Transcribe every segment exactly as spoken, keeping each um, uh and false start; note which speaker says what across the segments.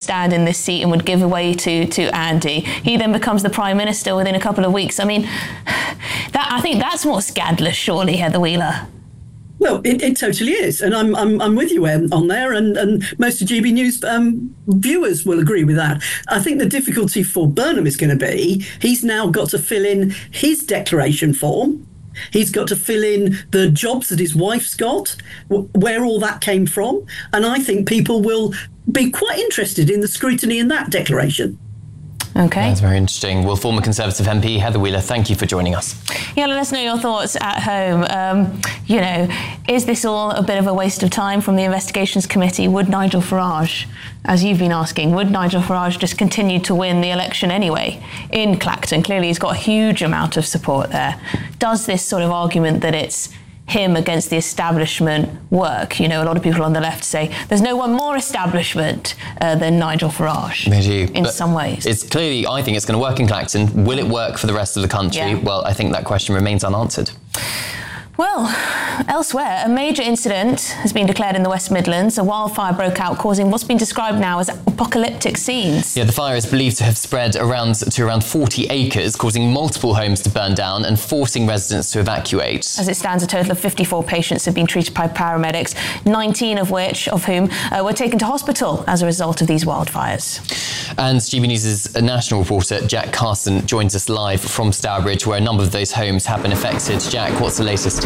Speaker 1: stand in this seat and would give away to, to Andy. He then becomes the Prime Minister within a couple of weeks. I mean, that I think that's more scandalous, surely, Heather Wheeler.
Speaker 2: Well, it, it totally is, and I'm I'm I'm with you on there, and, and most of G B News um, viewers will agree with that. I think the difficulty for Burnham is going to be he's now got to fill in his declaration form. He's got to fill in the jobs that his wife's got, w- where all that came from, and I think people will be quite interested in the scrutiny in that declaration.
Speaker 1: Okay.
Speaker 3: That's very interesting. Well, former Conservative M P Heather Wheeler, thank you for joining us.
Speaker 1: Yeah, let us know your thoughts at home. Um, you know, is this all a bit of a waste of time from the Investigations Committee? Would Nigel Farage, as you've been asking, would Nigel Farage just continue to win the election anyway in Clacton? Clearly, he's got a huge amount of support there. Does this sort of argument that it's him against the establishment work? You know, a lot of people on the left say there's no one more establishment uh, than Nigel Farage.
Speaker 3: They do.
Speaker 1: In
Speaker 3: But
Speaker 1: some ways.
Speaker 3: It's clearly, I think it's going to work in Clacton. Will it work for the rest of the country?
Speaker 1: Yeah.
Speaker 3: Well, I think that question remains unanswered.
Speaker 1: Well, elsewhere, a major incident has been declared in the West Midlands. A wildfire broke out, causing what's been described now as apocalyptic scenes.
Speaker 3: Yeah, the fire is believed to have spread around to around forty acres, causing multiple homes to burn down and forcing residents to evacuate.
Speaker 1: As it stands, a total of fifty-four patients have been treated by paramedics, nineteen of which, of whom, uh, were taken to hospital as a result of these wildfires.
Speaker 3: And G B News' national reporter Jack Carson joins us live from Stourbridge, where a number of those homes have been affected. Jack, what's the latest?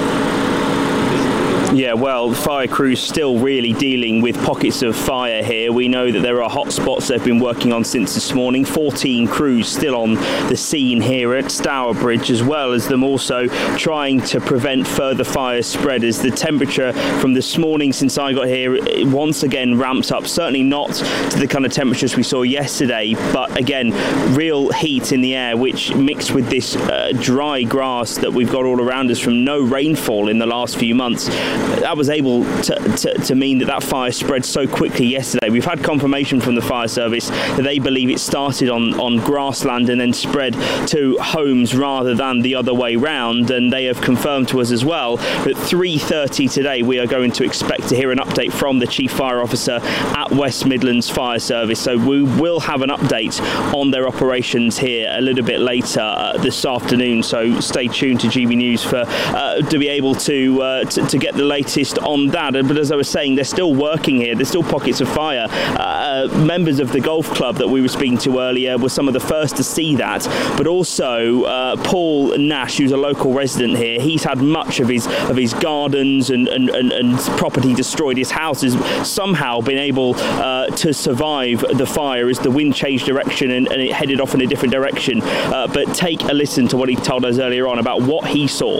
Speaker 4: Yeah, well, fire crews still really dealing with pockets of fire here. We know that there are hotspots they've been working on since this morning. fourteen crews still on the scene here at Stourbridge, as well as them also trying to prevent further fire spread, as the temperature from this morning since I got here once again ramps up. Certainly not to the kind of temperatures we saw yesterday, but again, real heat in the air, which mixed with this uh, dry grass that we've got all around us from no rainfall in the last few months, that was able to, to, to mean that that fire spread so quickly yesterday. We've had confirmation from the fire service that they believe it started on, on grassland and then spread to homes rather than the other way round, and they have confirmed to us as well that at three thirty today we are going to expect to hear an update from the Chief Fire Officer at West Midlands Fire Service. So we will have an update on their operations here a little bit later uh, this afternoon, so stay tuned to G B News for uh, to be able to, uh, to to get the latest on that. But as I was saying, they're still working here. There's still pockets of fire. Uh, members of the golf club that we were speaking to earlier were some of the first to see that, but also uh, Paul Nash, who's a local resident here. He's had much of his of his gardens and, and, and, and property destroyed. His house has somehow been able uh, to survive the fire as the wind changed direction and, and it headed off in a different direction. Uh, but take a listen to what he told us earlier on about what he saw.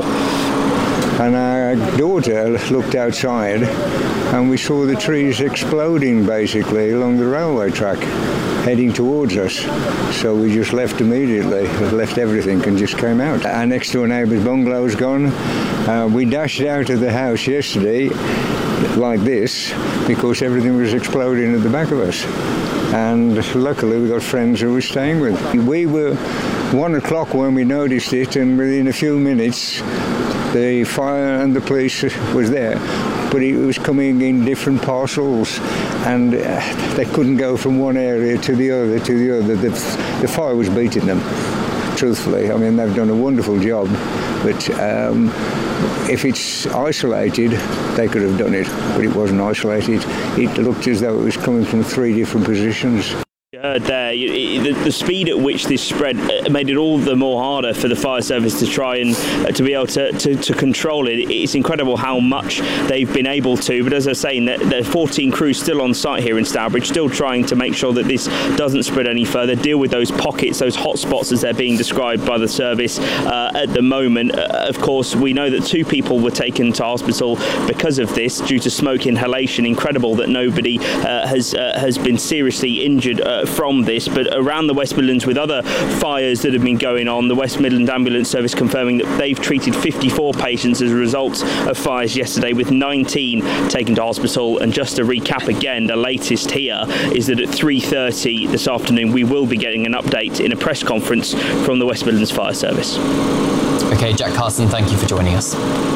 Speaker 5: And our daughter looked outside and we saw the trees exploding basically along the railway track heading towards us. So we just left immediately, left everything and just came out. Our next door neighbour's bungalow's gone. Uh, we dashed out of the house yesterday like this because everything was exploding at the back of us. And luckily we got friends who were staying with. We were one o'clock when we noticed it, and within a few minutes the fire and the police was there, but it was coming in different parcels and they couldn't go from one area to the other to the other. The, the fire was beating them, truthfully. I mean, they've done a wonderful job, but um, if it's isolated, they could have done it, but it wasn't isolated. It looked as though it was coming from three different positions.
Speaker 4: Uh, there, the, the speed at which this spread made it all the more harder for the fire service to try and uh, to be able to, to, to control it. It's incredible how much they've been able to, but as I was saying, there, there are fourteen crews still on site here in Stourbridge, still trying to make sure that this doesn't spread any further, deal with those pockets, those hot spots as they're being described by the service uh, at the moment. Uh, of course, we know that two people were taken to hospital because of this due to smoke inhalation. Incredible that nobody uh, has uh, has been seriously injured uh, from this, but around the West Midlands with other fires that have been going on, the West Midland Ambulance Service confirming that they've treated fifty-four patients as a result of fires yesterday, with nineteen taken to hospital. And just to recap again, the latest here is that at three thirty this afternoon we will be getting an update in a press conference from the West Midlands Fire Service.
Speaker 3: Okay, Jack Carson, thank you for joining us.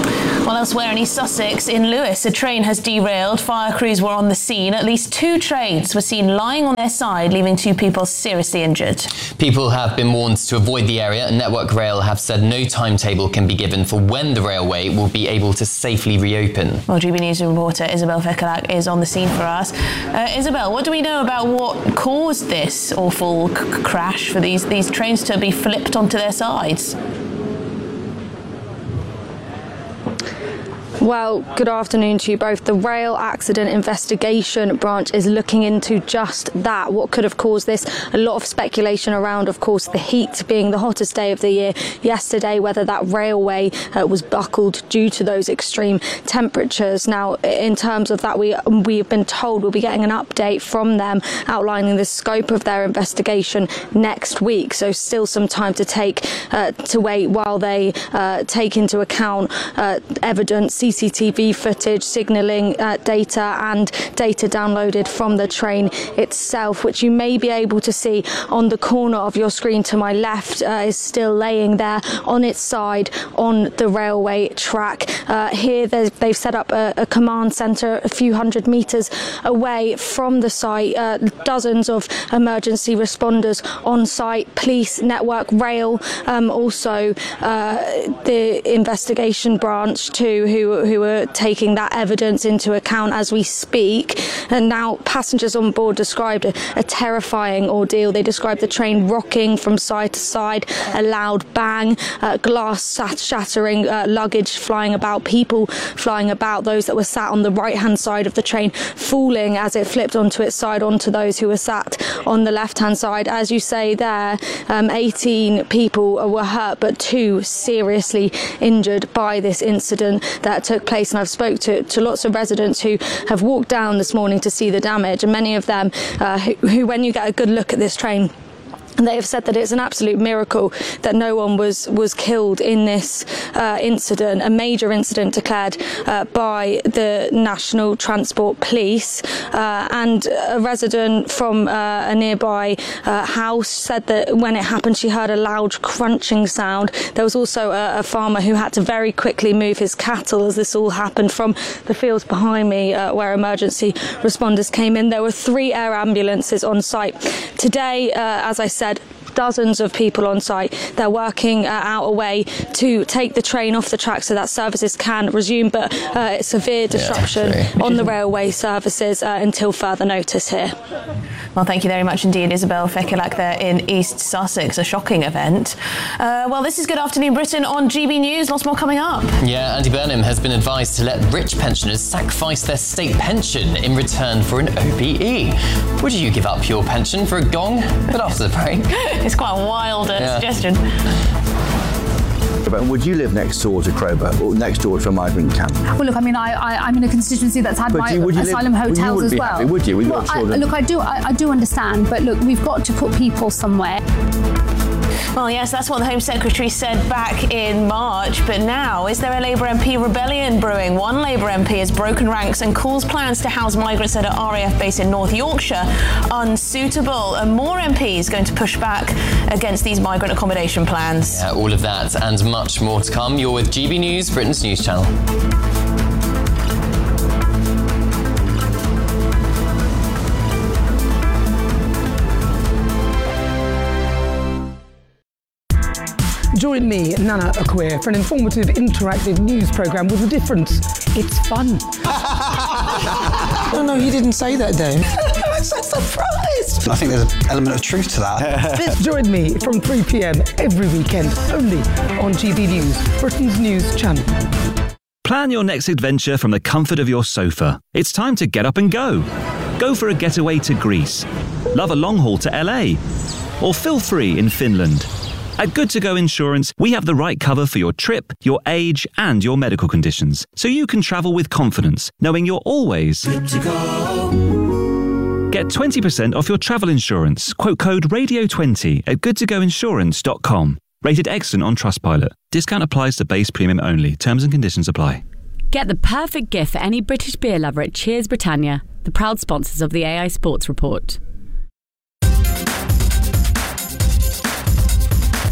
Speaker 1: Well, elsewhere in East Sussex, in Lewes, a train has derailed. Fire crews were on the scene. At least two trains were seen lying on their side, leaving two people seriously injured.
Speaker 3: People have been warned to avoid the area, and Network Rail have said no timetable can be given for when the railway will be able to safely reopen.
Speaker 1: Well, G B News reporter Isabel Fekalak is on the scene for us. Uh, Isabel, what do we know about what caused this awful c- crash for these, these trains to be flipped onto their sides?
Speaker 6: Well, good afternoon to you both. The Rail Accident Investigation Branch is looking into just that. What could have caused this? A lot of speculation around, of course, the heat being the hottest day of the year yesterday, whether that railway uh, was buckled due to those extreme temperatures. Now, in terms of that, we we have been told we'll be getting an update from them outlining the scope of their investigation next week. So still some time to take uh, to wait while they uh, take into account uh, evidence, C C T V footage, signalling uh, data and data downloaded from the train itself, which you may be able to see on the corner of your screen to my left, uh, is still laying there on its side on the railway track. Uh, here they've set up a, a command centre a few hundred metres away from the site. Uh, dozens of emergency responders on site, police, Network Rail, um, also uh, the investigation branch too, who who are taking that evidence into account as we speak. And now passengers on board described a, a terrifying ordeal. They described the train rocking from side to side, a loud bang, uh, glass sat- shattering, uh, luggage flying about, people flying about, those that were sat on the right-hand side of the train falling as it flipped onto its side onto those who were sat on the left-hand side. As you say there, um, eighteen people were hurt, but two seriously injured by this incident that took place. And I've spoke to, to lots of residents who have walked down this morning to see the damage, and many of them uh, who, who, when you get a good look at this train, they have said that it's an absolute miracle that no one was, was killed in this uh, incident, a major incident declared uh, by the National Transport Police. Uh, and a resident from uh, a nearby uh, house said that when it happened, she heard a loud crunching sound. There was also a, a farmer who had to very quickly move his cattle as this all happened from the fields behind me uh, where emergency responders came in. There were three air ambulances on site. Today, uh, as I said, dozens of people on site. They're working uh, out a way to take the train off the track so that services can resume, but uh, severe disruption yeah, on the railway services uh, until further notice here.
Speaker 1: Well, thank you very much indeed, Isabel Fekalak there in East Sussex. A shocking event. Uh, well, this is Good Afternoon Britain on G B News. Lots more coming up.
Speaker 3: Yeah, Andy Burnham has been advised to let rich pensioners sacrifice their state pension in return for an O B E. Would you give up your pension for a gong? But after the break.
Speaker 1: It's quite a wild uh, yeah. suggestion.
Speaker 7: Would you live next door to Crowber or next door to a migrant camp?
Speaker 8: Well, look, I mean, I, I, I'm in a constituency that's had
Speaker 7: but
Speaker 8: my
Speaker 7: you,
Speaker 8: asylum
Speaker 7: live,
Speaker 8: hotels
Speaker 7: well, you
Speaker 8: as
Speaker 7: be
Speaker 8: well.
Speaker 7: Happy, would you? With
Speaker 8: well,
Speaker 7: your
Speaker 8: I,
Speaker 7: children?
Speaker 8: look, I do, I, I do understand, but look, we've got to put people somewhere.
Speaker 1: Well, yes, that's what the Home Secretary said back in March. But now, is there a Labour M P rebellion brewing? One Labour M P has broken ranks and calls plans to house migrants at an R A F base in North Yorkshire unsuitable. And more M Ps going to push back against these migrant accommodation plans.
Speaker 3: Yeah, all of that and much more to come. You're with G B News, Britain's news channel.
Speaker 9: Join me, Nana Akweer, for an informative, interactive news programme with a difference. It's fun.
Speaker 10: No, no, he didn't say that, Dave.
Speaker 9: I'm so surprised.
Speaker 10: I think there's an element of truth to that.
Speaker 9: Join me from three p.m. every weekend, only on G B News, Britain's news channel.
Speaker 11: Plan your next adventure from the comfort of your sofa. It's time to get up and go. Go for a getaway to Greece. Love a long haul to L A. Or feel free in Finland. At Good To Go Insurance, we have the right cover for your trip, your age, and your medical conditions, so you can travel with confidence, knowing you're always good to go. Get twenty percent off your travel insurance. Quote code radio twenty at good to go insurance dot com. Rated excellent on Trustpilot. Discount applies to base premium only. Terms and conditions apply.
Speaker 12: Get the perfect gift for any British beer lover at Cheers Britannia, the proud sponsors of the A I Sports Report.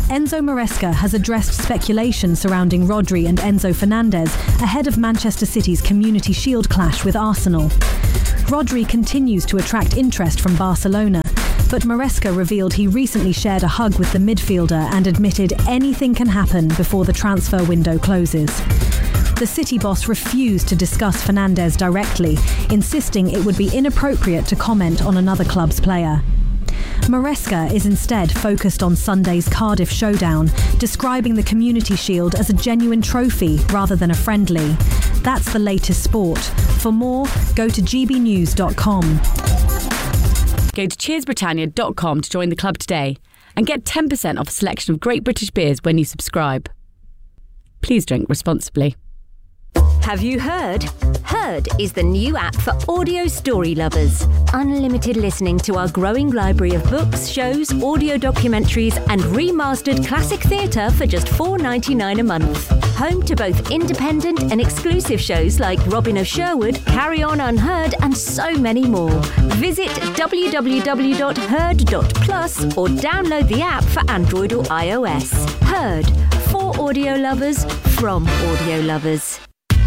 Speaker 13: Enzo Maresca has addressed speculation surrounding Rodri and Enzo Fernandez ahead of Manchester City's Community Shield clash with Arsenal. Rodri continues to attract interest from Barcelona, but Maresca revealed he recently shared a hug with the midfielder and admitted anything can happen before the transfer window closes. The City boss refused to discuss Fernandez directly, insisting it would be inappropriate to comment on another club's player. Maresca is instead focused on Sunday's Cardiff showdown, describing the Community Shield as a genuine trophy rather than a friendly. That's the latest sport. For more, go to g b news dot com.
Speaker 12: Go to cheers britannia dot com to join the club today and get ten percent off a selection of great British beers when you subscribe. Please drink responsibly.
Speaker 14: Have you heard? Heard is the new app for audio story lovers. Unlimited listening to our growing library of books, shows, audio documentaries and remastered classic theatre for just four dollars ninety-nine a month. Home to both independent and exclusive shows like Robin of Sherwood, Carry On Unheard and so many more. Visit w w w dot heard dot plus or download the app for Android or iOS. Heard, for audio lovers, from audio lovers.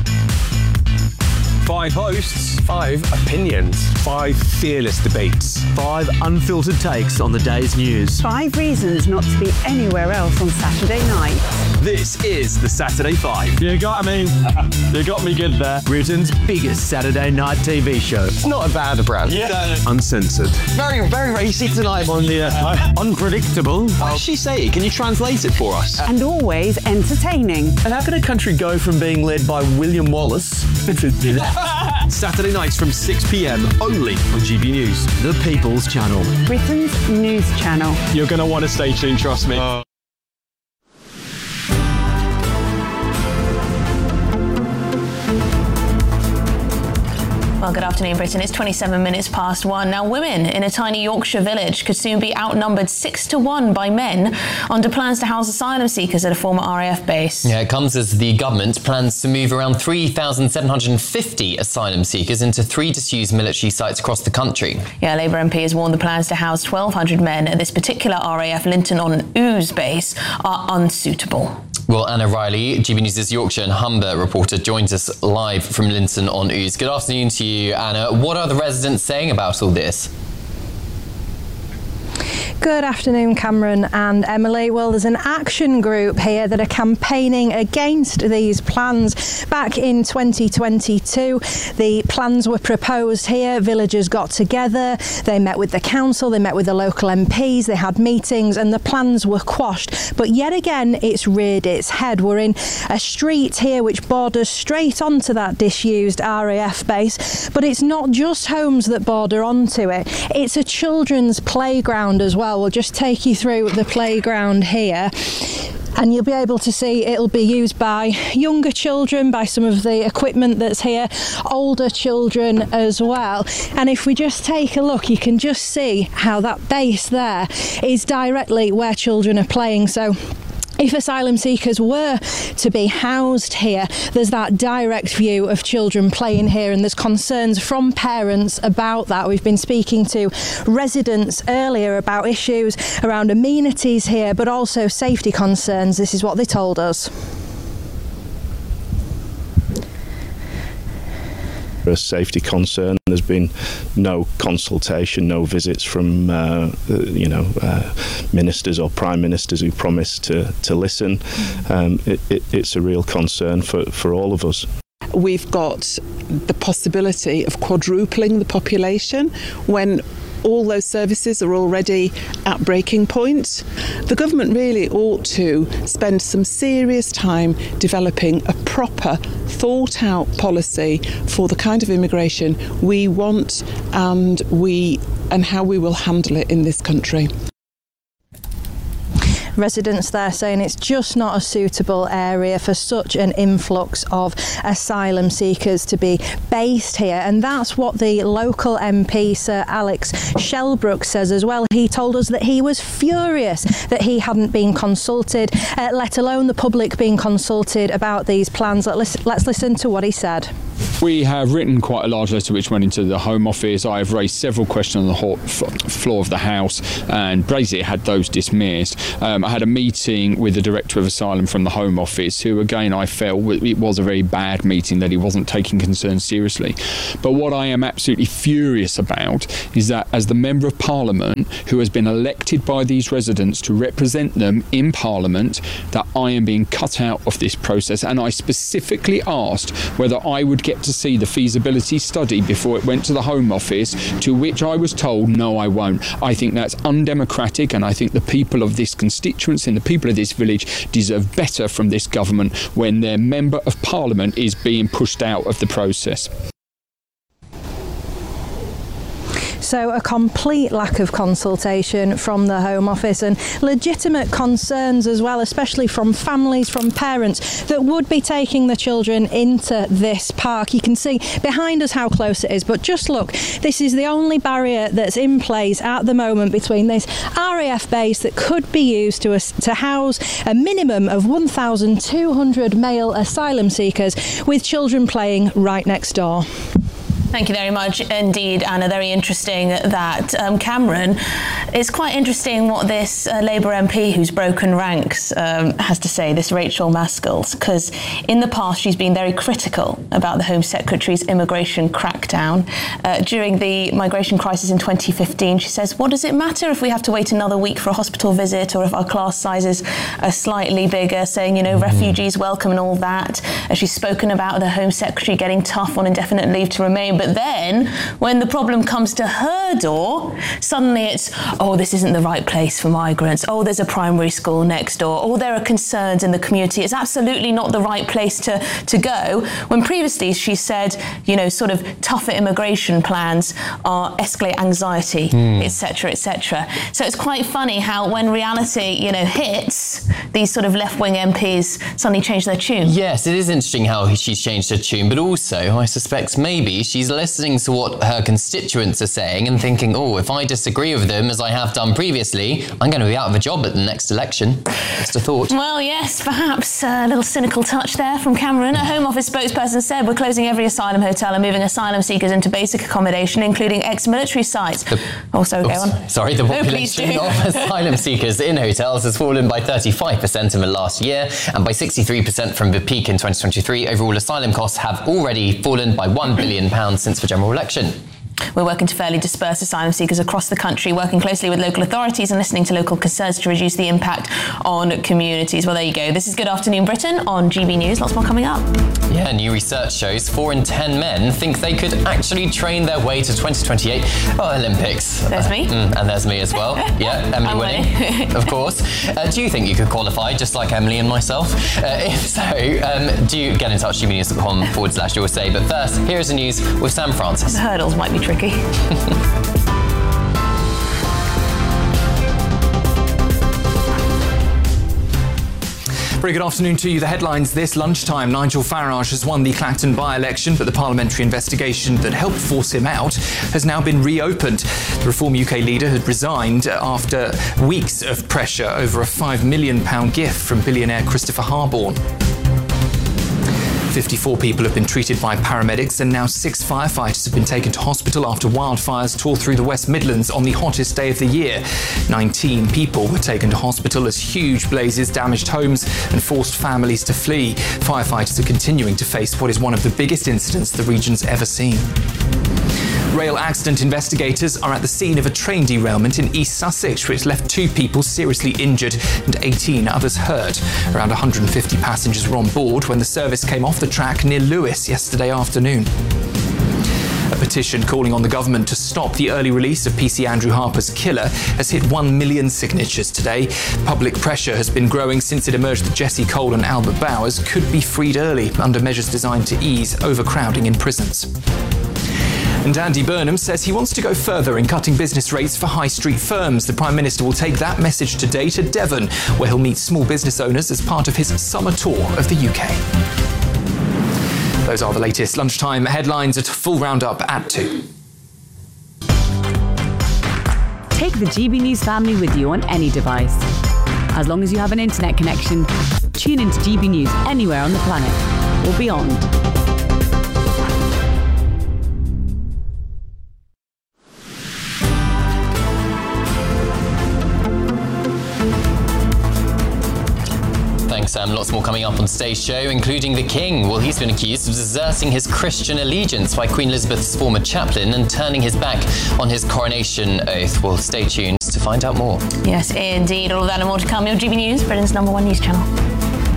Speaker 15: Five hosts, five opinions, five fearless debates, five unfiltered takes on the day's news.
Speaker 16: Five reasons not to be anywhere else on Saturday night.
Speaker 15: This is the Saturday Five. You got me. You got me good there. Britain's biggest Saturday night T V show.
Speaker 17: It's not a bad brand.
Speaker 15: Yeah. Uncensored.
Speaker 17: Very, very racy tonight.
Speaker 15: On the uh, unpredictable.
Speaker 17: What does she say? Can you translate it for us?
Speaker 16: And always entertaining.
Speaker 15: And how can a country go from being led by William Wallace to Saturday nights from six p m only on G B News, the People's Channel.
Speaker 16: Britain's news channel.
Speaker 15: You're going to want to stay tuned, trust me. Uh.
Speaker 1: Well, good afternoon, Britain. It's twenty-seven minutes past one. Now, women in a tiny Yorkshire village could soon be outnumbered six to one by men under plans to house asylum seekers at a former R A F base.
Speaker 3: Yeah, it comes as the government plans to move around three thousand seven hundred fifty asylum seekers into three disused military sites across the country.
Speaker 1: Yeah, Labour M P has warned the plans to house twelve hundred men at this particular R A F Linton-on-Ouse base are unsuitable.
Speaker 3: Well, Anna Riley, G B News' Yorkshire and Humber reporter, joins us live from Linton-on-Ouse. Good afternoon to you, Anna. What are the residents saying about all this?
Speaker 6: Good afternoon, Cameron and Emily. Well, there's an action group here that are campaigning against these plans. Back in twenty twenty-two, the plans were proposed here. Villagers got together, they met with the council, they met with the local M Ps, they had meetings and the plans were quashed. But yet again, it's reared its head. We're in a street here which borders straight onto that disused R A F base. But it's not just homes that border onto it. It's a children's playground as well. We'll just take you through the playground here and you'll be able to see it'll be used by younger children, by some of the equipment that's here, older children as well. And if we just take a look, you can just see how that base there is directly where children are playing. So if asylum seekers were to be housed here, there's that direct view of children playing here, and there's concerns from parents about that. We've been speaking to residents earlier about issues around amenities here, but also safety concerns. This is what they told us.
Speaker 18: A safety concern. There's been no consultation, no visits from uh, you know uh, ministers or prime ministers who promised to to listen. Um, it, it, it's a real concern for, for all of us.
Speaker 19: We've got the possibility of quadrupling the population when all those services are already at breaking point. The government really ought to spend some serious time developing a proper, thought-out policy for the kind of immigration we want and we and how we will handle it in this country.
Speaker 6: Residents there saying it's just not a suitable area for such an influx of asylum seekers to be based here, and that's what the local M P, Sir Alex Shelbrooke, says as well. He told us that he was furious that he hadn't been consulted, uh, let alone the public being consulted about these plans. Let's, let's listen to what he said.
Speaker 20: We have written quite a large letter which went into the Home Office. I have raised several questions on the hot f- floor of the House and basically had those dismissed. Um, I had a meeting with the Director of Asylum from the Home Office, who again I felt it was a very bad meeting, that he wasn't taking concerns seriously. But what I am absolutely furious about is that as the Member of Parliament who has been elected by these residents to represent them in Parliament, that I am being cut out of this process. And I specifically asked whether I would get to see the feasibility study before it went to the Home Office, to which I was told, no, I won't. I think that's undemocratic, and I think the people of this constituency and the people of this village deserve better from this government when their Member of Parliament is being pushed out of the process.
Speaker 6: So a complete lack of consultation from the Home Office and legitimate concerns as well, especially from families, from parents that would be taking the children into this park. You can see behind us how close it is, but just look, this is the only barrier that's in place at the moment between this R A F base that could be used to, to house a minimum of one thousand two hundred male asylum seekers, with children playing right next door.
Speaker 1: Thank you very much indeed, Anna. Very interesting that um, Cameron, it's quite interesting what this uh, Labour M P who's broken ranks um, has to say, this Rachel Maskells, because in the past she's been very critical about the Home Secretary's immigration crackdown. Uh, during the migration crisis in twenty fifteen, she says, what does it matter if we have to wait another week for a hospital visit or if our class sizes are slightly bigger, saying, you know, mm-hmm. refugees welcome and all that. Uh, she's spoken about the Home Secretary getting tough on indefinite leave to remain. But then, when the problem comes to her door, suddenly it's, oh, this isn't the right place for migrants. Oh, there's a primary school next door. Oh, there are concerns in the community. It's absolutely not the right place to, to go. When previously she said, you know, sort of tougher immigration plans are escalate anxiety, mm. et cetera, et cetera. So it's quite funny how when reality, you know, hits, these sort of left-wing M Ps suddenly change their tune.
Speaker 3: Yes, it is interesting how she's changed her tune, but also I suspect maybe she's listening to what her constituents are saying and thinking, oh, if I disagree with them, as I have done previously, I'm going to be out of a job at the next election. Just a thought.
Speaker 1: Well, yes, perhaps a little cynical touch there from Cameron. A Home Office spokesperson said, we're closing every asylum hotel and moving asylum seekers into basic accommodation, including ex-military sites. The, also, go
Speaker 3: oops,
Speaker 1: on.
Speaker 3: Sorry, the population no, of asylum seekers in hotels has fallen by thirty-five percent in the last year and by sixty-three percent from the peak in twenty twenty-three. Overall asylum costs have already fallen by one billion pounds since the general election.
Speaker 1: We're working to fairly disperse asylum seekers across the country, working closely with local authorities and listening to local concerns to reduce the impact on communities. Well, there you go. This is Good Afternoon Britain on G B News. Lots more coming up.
Speaker 3: Yeah, new research shows four in ten men think they could actually train their way to twenty twenty-eight oh, Olympics.
Speaker 1: There's me.
Speaker 3: Uh, mm, and there's me as well. Yeah, Emily
Speaker 1: I'm
Speaker 3: winning, of course. Uh, do you think you could qualify just like Emily and myself? Uh, if so, um, do get in touch, gbnews.com forward slash your say. But first, here is the news with Sam Francis.
Speaker 1: The hurdles might be tricky.
Speaker 21: Very good afternoon to you. The headlines this lunchtime. Nigel Farage has won the Clacton by-election, but the parliamentary investigation that helped force him out has now been reopened. The Reform U K leader had resigned after weeks of pressure over a five million pounds gift from billionaire Christopher Harborne. fifty-four people have been treated by paramedics and now six firefighters have been taken to hospital after wildfires tore through the West Midlands on the hottest day of the year. nineteen people were taken to hospital as huge blazes damaged homes and forced families to flee. Firefighters are continuing to face what is one of the biggest incidents the region's ever seen. Rail accident investigators are at the scene of a train derailment in East Sussex, which left two people seriously injured and eighteen others hurt. Around one hundred fifty passengers were on board when the service came off the track near Lewis yesterday afternoon. A petition calling on the government to stop the early release of P C Andrew Harper's killer has hit one million signatures today. Public pressure has been growing since it emerged that Jesse Cole and Albert Bowers could be freed early under measures designed to ease overcrowding in prisons. And Andy Burnham says he wants to go further in cutting business rates for high street firms. The Prime Minister will take that message today to Devon, where he'll meet small business owners as part of his summer tour of the U K. Those are the latest lunchtime headlines. At full roundup at two.
Speaker 12: Take the G B News family with you on any device. As long as you have an internet connection, tune into G B News anywhere on the planet or beyond.
Speaker 3: Thanks, Sam. Lots more coming up on today's show, including the King. Well, he's been accused of deserting his Christian allegiance by Queen Elizabeth's former chaplain and turning his back on his coronation oath. Well, stay tuned to find out more.
Speaker 1: Yes, indeed. All of that and more to come. Your G B News, Britain's number one news channel.